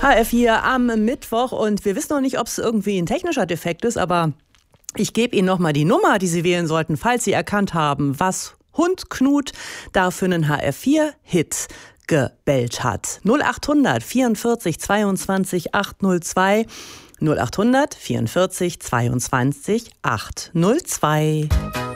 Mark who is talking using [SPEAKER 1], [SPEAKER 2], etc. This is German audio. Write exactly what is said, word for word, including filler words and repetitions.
[SPEAKER 1] H F hier am Mittwoch und wir wissen noch nicht, ob es irgendwie ein technischer Defekt ist, aber ich gebe Ihnen nochmal die Nummer, die Sie wählen sollten, falls Sie erkannt haben, was Hund Knut da für einen H F vier Hit gebellt hat. null achthundert vierundvierzig zweiundzwanzig achthundertzwei null achthundert vierundvierzig zweiundzwanzig achthundertzwei.